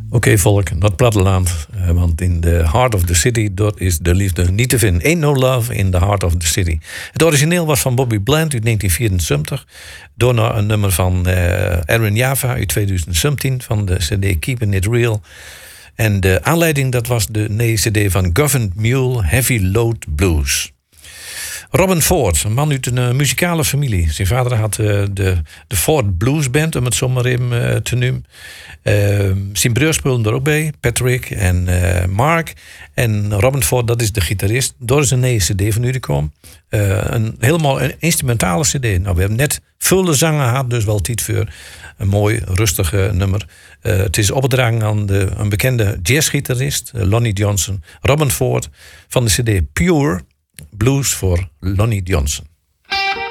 Oké, volk, naar het platteland. Want in the heart of the city, dat is de liefde niet te vinden. Ain't no love in the heart of the city. Het origineel was van Bobby Bland uit 1974. Door naar een nummer van Aaron Java uit 2017 van de cd Keeping It Real. En de aanleiding, dat was de cd van Governed Mule, Heavy Load Blues. Robin Ford, een man uit een muzikale familie. Zijn vader had de Ford Blues Band, om het zo maar even te noemen. Zijn broers speelden er ook bij, Patrick en Mark. En Robin Ford, dat is de gitarist. Door is een nieuwe cd van u gekomen. Helemaal een instrumentale cd. Nou, we hebben net veel zangen gehad, dus wel tijd voor een mooi, rustig nummer. Het is opgedragen aan een bekende jazzgitarist, Lonnie Johnson. Robin Ford van de cd Pure Blues voor Lonnie Johnson.